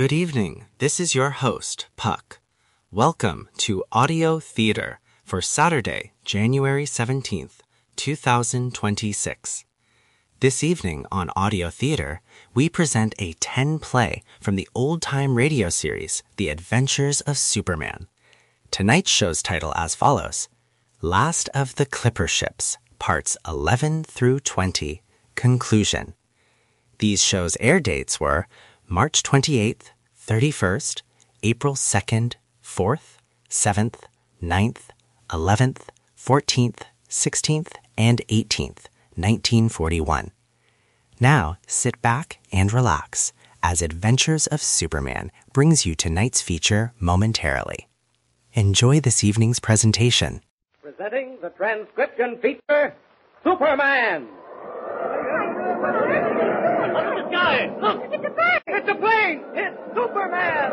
Good evening. This is your host, Puck. Welcome to Audio Theater for Saturday, January 17th, 2026. This evening on Audio Theater, we present a 10-play from the old-time radio series, The Adventures of Superman. Tonight's show's title as follows: Last of the Clipper Ships, Parts 11 through 20, Conclusion. These shows' air dates were March 28th, 31st, April 2nd, 4th, 7th, 9th, 11th, 14th, 16th, and 18th, 1941. Now, sit back and relax as Adventures of Superman brings you tonight's feature momentarily. Enjoy this evening's presentation. Presenting the transcription feature, Superman! Look at the sky! Look! It's a plane! It's a plane! It's Superman!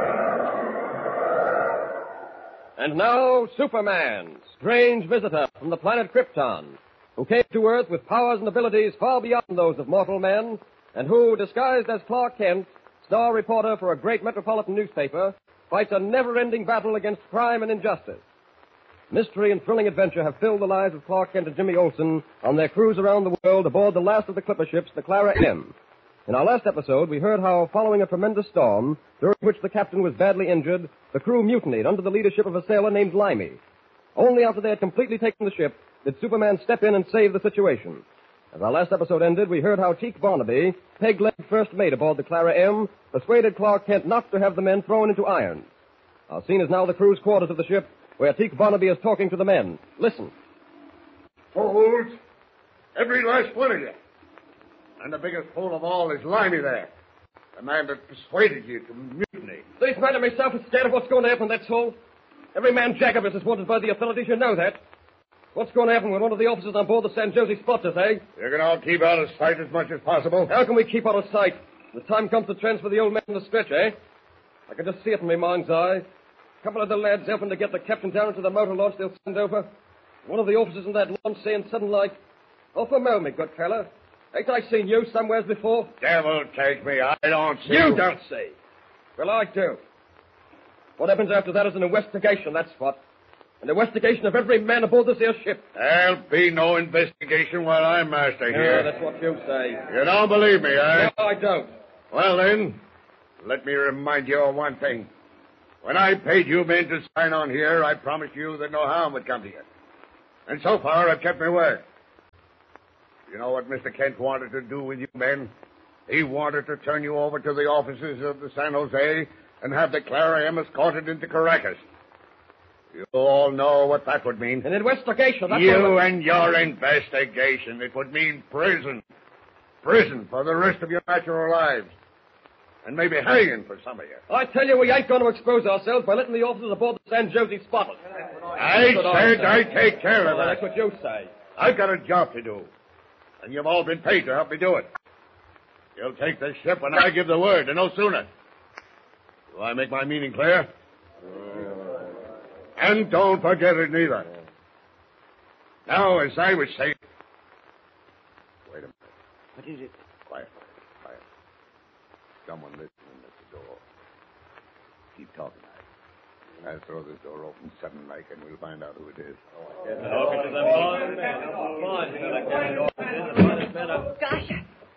And now, Superman, strange visitor from the planet Krypton, who came to Earth with powers and abilities far beyond those of mortal men, and who, disguised as Clark Kent, star reporter for a great metropolitan newspaper, fights a never-ending battle against crime and injustice. Mystery and thrilling adventure have filled the lives of Clark Kent and Jimmy Olsen on their cruise around the world aboard the last of the clipper ships, the Clara M. In our last episode, we heard how, following a tremendous storm, during which the captain was badly injured, the crew mutinied under the leadership of a sailor named Limey. Only after they had completely taken the ship did Superman step in and save the situation. As our last episode ended, we heard how Teak Barnaby, peg-leg first mate aboard the Clara M, persuaded Clark Kent not to have the men thrown into irons. Our scene is now the crew's quarters of the ship, where Teak Barnaby is talking to the men. Listen. Hold. Every last one of you. And the biggest fool of all is Limey there. The man that persuaded you to mutiny. These men and myself are scared of what's going to happen, that's all. Every man jack of us is wanted by the authorities, you know that. What's going to happen when one of the officers on board the San Jose spots us, eh? You can all keep out of sight as much as possible. How can we keep out of sight? The time comes to transfer the old man in the stretch, eh? I can just see it in my mind's eye. A couple of the lads helping to get the captain down into the motor launch they'll send over. One of the officers in that launch saying something like, "Off a mo, me good fella. Ain't I seen you somewheres before?" Devil take me, I don't see You don't see. Well, I do. What happens after that is an investigation, that's what. An investigation of every man aboard this here ship. There'll be no investigation while I'm master here. Yeah, that's what you say. You don't believe me, eh? No, I don't. Well, then, let me remind you of one thing. When I paid you men to sign on here, I promised you that no harm would come to you. And so far, I've kept my word. You know what Mr. Kent wanted to do with you men? He wanted to turn you over to the officers of the San Jose and have the Clara M escorted into Caracas. You all know what that would mean. An investigation, that's You and your investigation. It would mean prison. Prison for the rest of your natural lives. And maybe hanging for some of you. I tell you, we ain't going to expose ourselves by letting the officers aboard the San Jose spot us. I said I'd take care of That's that. what you say. I've got a job to do. And you've all been paid to help me do it. You'll take the ship when I give the word, and no sooner. Do I make my meaning clear? And don't forget it neither. Now, as I was saying... Wait a minute. What is it? Quiet. Someone listening at the door. Keep talking. I'll throw this door open sudden like, and we'll find out who it is. Gosh.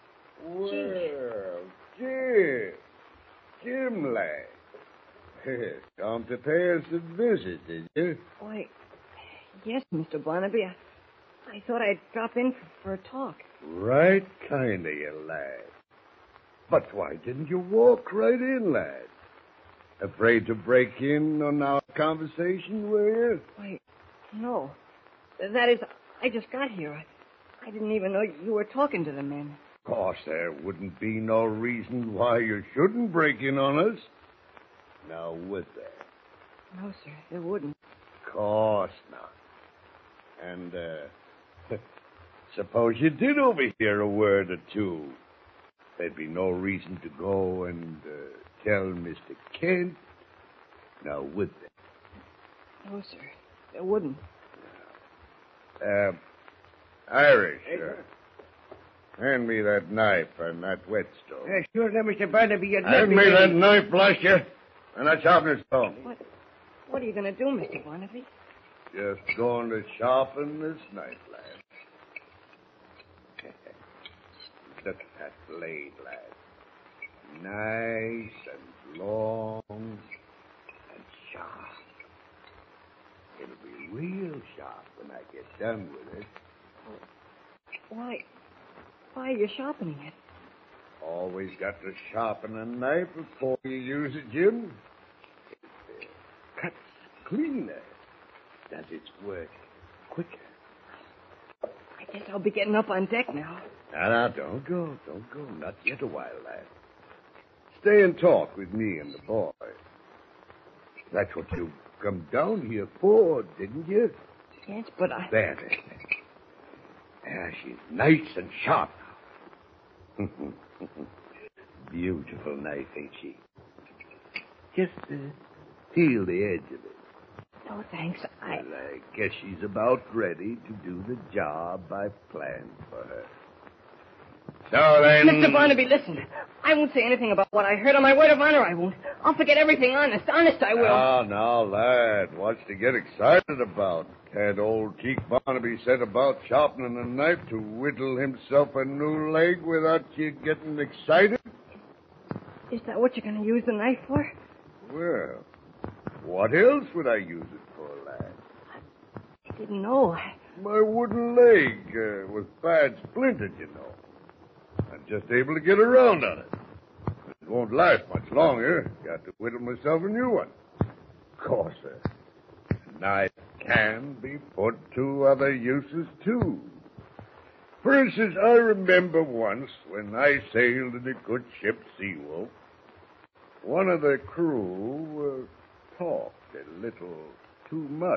Well, Jim, lad. Come to pay us a visit, did you? Why, yes, Mr. Barnaby. I thought I'd drop in for a talk. Right kind of you, lad. But why didn't you walk right in, lad? Afraid to break in on our conversation, were you? Why, no. That is, I just got here. I didn't even know you were talking to the men. Of course, there wouldn't be no reason why you shouldn't break in on us. Now, would there? No, sir, there wouldn't. Of course not. And, suppose you did overhear a word or two. There'd be no reason to go and tell Mr. Kent. Now, would there? No, sir, there wouldn't. Irish, Hand me that knife and that whetstone. Sure, now, Mr. Barnaby, you'd Hand me that knife, blast you, and that sharpening stone. What are you going to do, Mr. Barnaby? Just going to sharpen this knife, lad. Look at that blade, lad. Nice and long and sharp. It'll be real sharp when I get done with it. Why are you sharpening it? Always got to sharpen a knife before you use it, Jim. It cuts cleaner. Does its work quicker. I guess I'll be getting up on deck now. Now, don't go. Not yet a while, lad. Stay and talk with me and the boy. That's what you come down here for, didn't you? Yes, but I... There. She's nice and sharp now. Beautiful knife, ain't she? Just peel the edge of it. No, thanks. Well, I guess she's about ready to do the job I've planned for her. So then... Mr. Barnaby, listen. I won't say anything about what I heard. On my word of honor, I won't. I'll forget everything, honest. Honest, I will. Now, lad. What's to get excited about? Had old Teak Barnaby said about sharpening a knife to whittle himself a new leg without you getting excited? Is that what you're going to use the knife for? Well, what else would I use it for, lad? I didn't know. My wooden leg was bad splintered, you know. I'm just able to get around on it. It won't last much longer. Got to whittle myself a new one. Of course, a knife can be put to other uses, too. For instance, I remember once when I sailed in a good ship, Seawolf, one of the crew talked a little too much.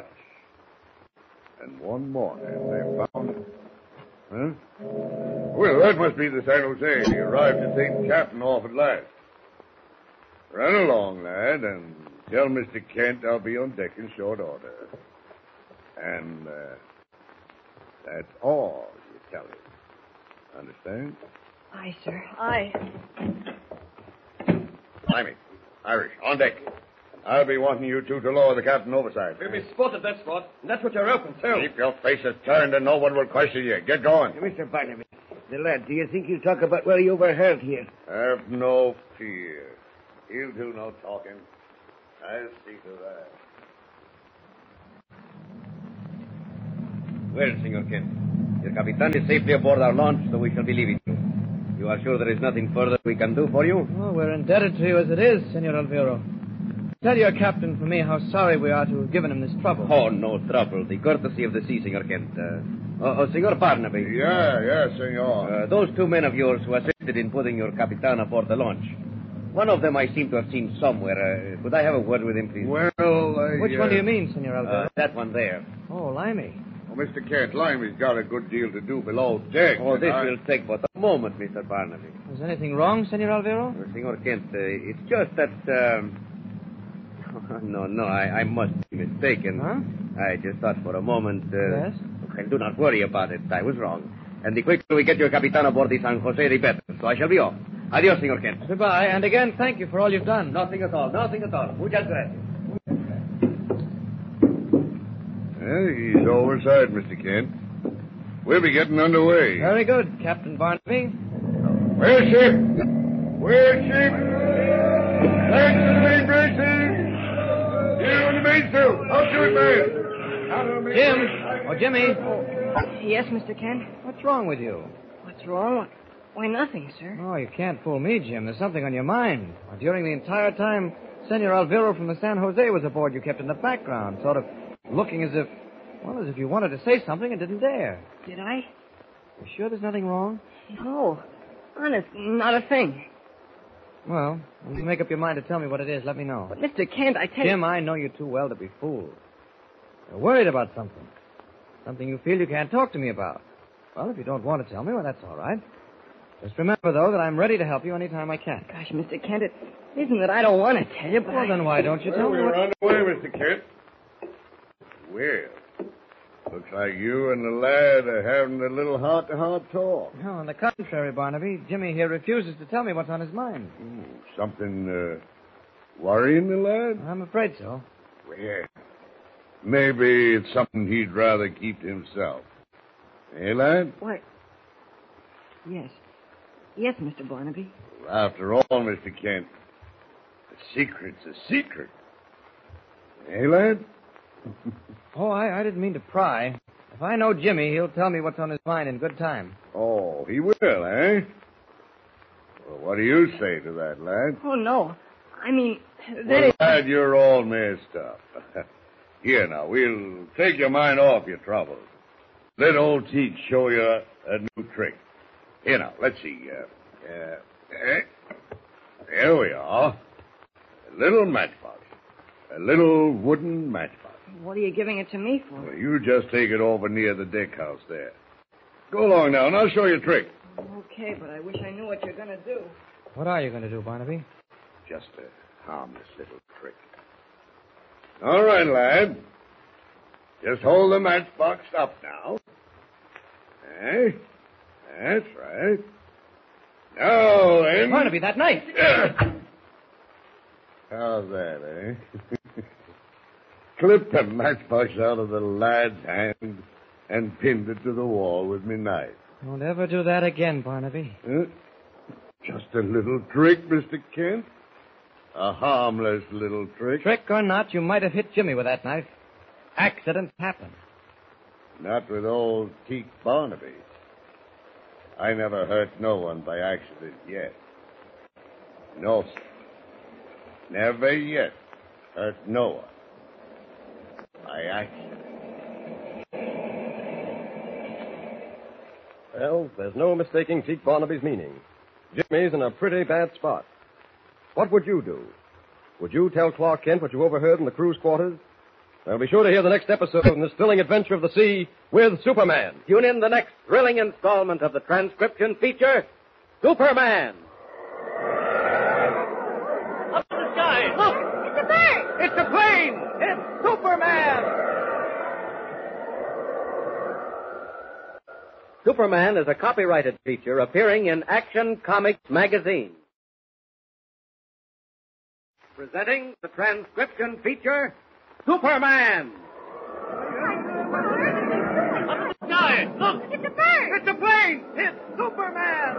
And one morning they found... Huh? Well, that must be the San Jose. He arrived to take the captain off at last. Run along, lad, and tell Mr. Kent I'll be on deck in short order. And that's all you tell him. Understand? Aye, sir. Aye. Limey, Irish, on deck. I'll be wanting you two to lower the captain overside. We'll be spotted that spot, and that's what you're open to. Keep your faces turned and no one will question you. Get going. Mr. Barnaby, the lad, do you think he'll talk about what he overheard here? Have no fear. He'll do no talking. I'll see to that. Well, Senor Kent, your Capitan is safely aboard our launch, so we shall be leaving you. You are sure there is nothing further we can do for you? Oh, we're indebted to you as it is, Senor Alvaro. Tell your captain for me how sorry we are to have given him this trouble. Oh, no trouble. The courtesy of the sea, Senor Kent. Senor Barnaby. Yeah, senor. Those two men of yours who assisted in putting your Capitan aboard the launch. One of them I seem to have seen somewhere. Could I have a word with him, please? Well, Which one do you mean, Senor Alvaro? That one there. Oh, Limey. Well, Mr. Kent, Limey's got a good deal to do below deck. Oh, this will take but a moment, Mr. Barnaby. Is anything wrong, Senor Alvaro? Senor Kent, it's just that, No, I must be mistaken. Huh? I just thought for a moment... Yes? And do not worry about it. I was wrong. And the quicker we get your Capitan aboard the San Jose, the better. So I shall be off. Adios, Senor Kent. Goodbye, and again, thank you for all you've done. Nothing at all. Muchas gracias. He's overside, Mr. Kent. We'll be getting underway. Very good, Captain Barnaby. Where's ship? Where's ship? Thanks to the main braces. You on the mainsail. Out to it, man. Out on the Jim! mainsail. Oh, Jimmy! Yes, Mr. Kent? What's wrong with you? What's wrong? Why, nothing, sir. Oh, you can't fool me, Jim. There's something on your mind. During the entire time Senor Alvaro from the San Jose was aboard, you kept in the background, sort of looking as if you wanted to say something and didn't dare. Did I? You sure there's nothing wrong? No. Honest, not a thing. Well, when you make up your mind to tell me what it is, let me know. But, Mr. Kent, I tell you... Jim, I know you too well to be fooled. You're worried about something. Something you feel you can't talk to me about. Well, if you don't want to tell me, well, that's all right. Just remember, though, that I'm ready to help you anytime I can. Gosh, Mr. Kent, it isn't that I don't want to tell you, but Well, then why don't you tell me We're what... on the way, Mr. Kent. Well, Looks like you and the lad are having a little heart-to-heart talk. No, on the contrary, Barnaby. Jimmy here refuses to tell me what's on his mind. Something, worrying the lad? I'm afraid so. Well, maybe it's something he'd rather keep to himself. Eh, lad? Why? Yes. Yes, Mr. Barnaby. After all, Mr. Kent, a secret's a secret. Eh, lad? Oh, I didn't mean to pry. If I know Jimmy, he'll tell me what's on his mind in good time. Oh, he will, eh? Well, what do you say to that, lad? Oh, no. I mean, Well, lad, you're all messed up. Here, now, we'll take your mind off your troubles. Let old Teak show you a new trick. Here, now, let's see. There we are. A little matchbox. A little wooden matchbox. What are you giving it to me for? Well, you just take it over near the deck house there. Go along now, and I'll show you a trick. Okay, but I wish I knew what you're going to do. What are you going to do, Barnaby? Just a harmless little trick. All right, lad. Just hold the matchbox up now. Eh? That's right. Now, then... Barnaby, that knife! How's that, eh? Clipped the matchbox out of the lad's hand and pinned it to the wall with me knife. Don't ever do that again, Barnaby. Just a little trick, Mr. Kent. A harmless little trick. Trick or not, you might have hit Jimmy with that knife. Accidents happen. Not with old Teak Barnaby. I never hurt no one by accident yet. No, sir. Never yet hurt no one by accident. Well, there's no mistaking Teak Barnaby's meaning. Jimmy's in a pretty bad spot. What would you do? Would you tell Clark Kent what you overheard in the crew's quarters? Well, be sure to hear the next episode in this thrilling adventure of the sea with Superman. Tune in the next thrilling installment of the transcription feature, Superman. Up in the sky. Look! It's a bird! It's a plane! It's Superman! Superman is a copyrighted feature appearing in Action Comics magazine. Presenting the transcription feature, Superman! Up in the sky. Look! It's a bird! It's a plane! It's Superman!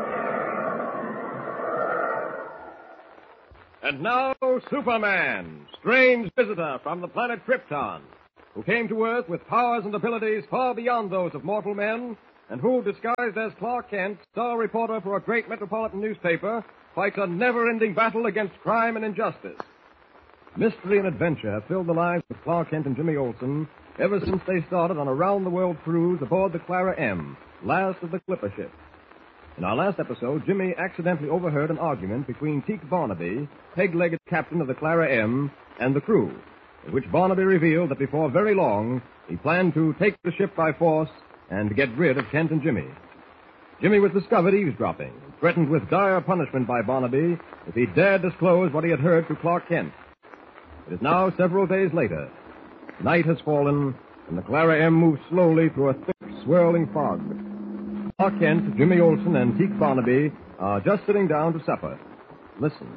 And now, Superman, strange visitor from the planet Krypton, who came to Earth with powers and abilities far beyond those of mortal men, and who, disguised as Clark Kent, star reporter for a great metropolitan newspaper, fights a never-ending battle against crime and injustice. Mystery and adventure have filled the lives of Clark Kent and Jimmy Olsen ever since they started on a round-the-world cruise aboard the Clara M, last of the clipper ships. In our last episode, Jimmy accidentally overheard an argument between Teak Barnaby, peg-legged captain of the Clara M, and the crew, in which Barnaby revealed that before very long, he planned to take the ship by force and get rid of Kent and Jimmy. Jimmy was discovered eavesdropping, threatened with dire punishment by Barnaby if he dared disclose what he had heard to Clark Kent. It is now several days later. Night has fallen, and the Clara M moves slowly through a thick, swirling fog. Clark Kent, Jimmy Olsen, and Teak Barnaby are just sitting down to supper. Listen.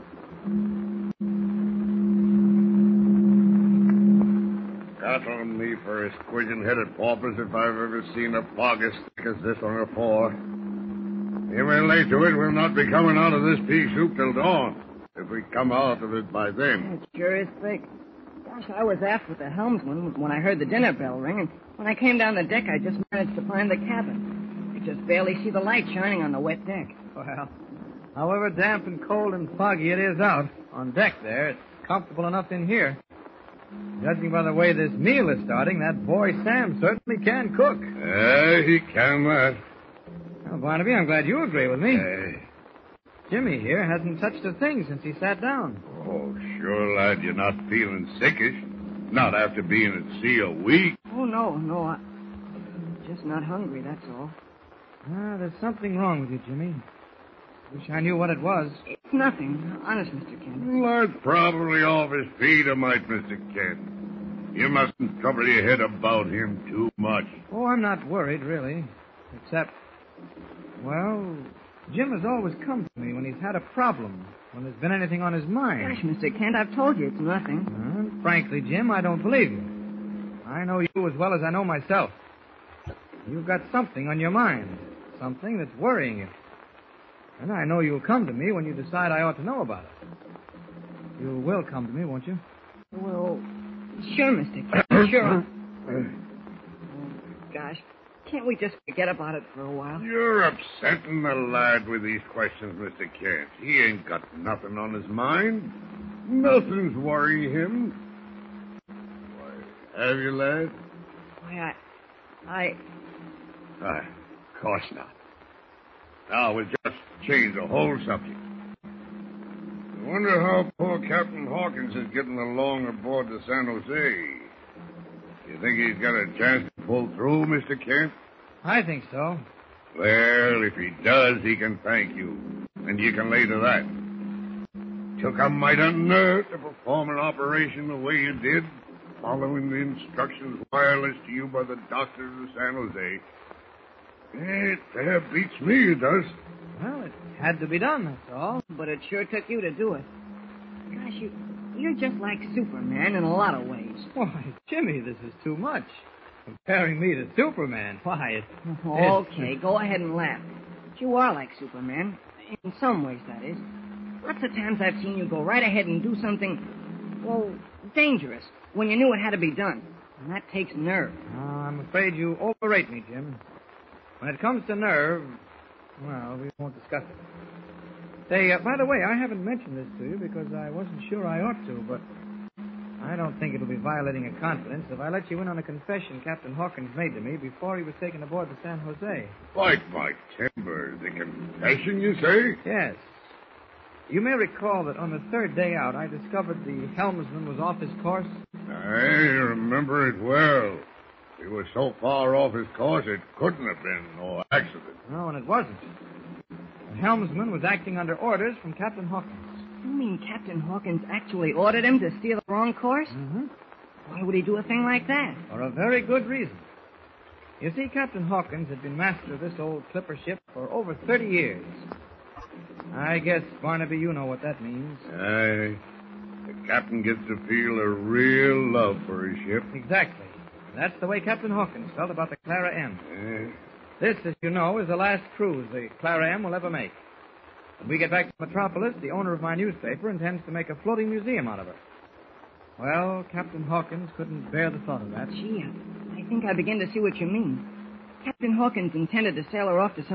Got on me for a squidgen-headed porpoise if I've ever seen a fog as thick as this on a floor. If we're late to it, we'll not be coming out of this pea soup till dawn. If we come out of it by then. It sure is thick. Gosh, I was aft with the helmsman when I heard the dinner bell ring, and when I came down the deck, I just managed to find the cabin. I just barely see the light shining on the wet deck. Well, however damp and cold and foggy it is out, on deck there, it's comfortable enough in here. Judging by the way this meal is starting, that boy Sam certainly can cook. He can that. Well, Barnaby, I'm glad you agree with me. Jimmy here hasn't touched a thing since he sat down. Oh, sure, lad, you're not feeling sickish. Not after being at sea a week. Oh, no, I'm just not hungry, that's all. There's something wrong with you, Jimmy. Wish I knew what it was. It's nothing. Honest, Mr. Kent. Lad's probably off his feet, a mite, Mr. Kent. You mustn't trouble your head about him too much. Oh, I'm not worried, really. Except, well, Jim has always come to me when he's had a problem, when there's been anything on his mind. Gosh, Mr. Kent, I've told you it's nothing. Frankly, Jim, I don't believe you. I know you as well as I know myself. You've got something on your mind, something that's worrying you. And I know you'll come to me when you decide I ought to know about it. You will come to me, won't you? Well, sure, Mr. Kent, sure. Gosh, can't we just forget about it for a while? You're upsetting the lad with these questions, Mr. Kent. He ain't got nothing on his mind. Nothing's worrying him. Why, have you, lad? Why, Of course not. Now, we'll just change the whole subject. I wonder how poor Captain Hawkins is getting along aboard the San Jose. You think he's got a chance to pull through, Mr. Kent? I think so. Well, if he does, he can thank you. And you can lay to that. Took a mighty nerve to perform an operation the way you did, following the instructions wireless to you by the doctors of San Jose. It fair beats me, it does. Well, it had to be done, that's all. but it sure took you to do it. Gosh, you're just like Superman in a lot of ways. Why, Jimmy, this is too much. Comparing me to Superman, why, it's... Okay, go ahead and laugh. But you are like Superman. In some ways, that is. Lots of times I've seen you go right ahead and do something, well, dangerous, when you knew it had to be done. And that takes nerve. I'm afraid you overrate me, Jim. When it comes to nerve, well, we won't discuss it. Say, by the way, I haven't mentioned this to you because I wasn't sure I ought to, but I don't think it'll be violating a confidence if I let you in on a confession Captain Hawkins made to me before he was taken aboard the San Jose. Like my timber, the confession, you say? Yes. You may recall that on the third day out, I discovered the helmsman was off his course. I remember it well. He was so far off his course, it couldn't have been no accident. No, and it wasn't. The helmsman was acting under orders from Captain Hawkins. You mean Captain Hawkins actually ordered him to steer the wrong course? Mm-hmm. Why would he do a thing like that? For a very good reason. You see, Captain Hawkins had been master of this old clipper ship for over 30 years. I guess, Barnaby, you know what that means. Aye. The captain gets to feel a real love for his ship. Exactly. That's the way Captain Hawkins felt about the Clara M. Aye. This, as you know, is the last cruise the Clara M will ever make. When we get back to Metropolis, the owner of my newspaper intends to make a floating museum out of her. Well, Captain Hawkins couldn't bear the thought of that. Gee, I think I begin to see what you mean. Captain Hawkins intended to sail her off to some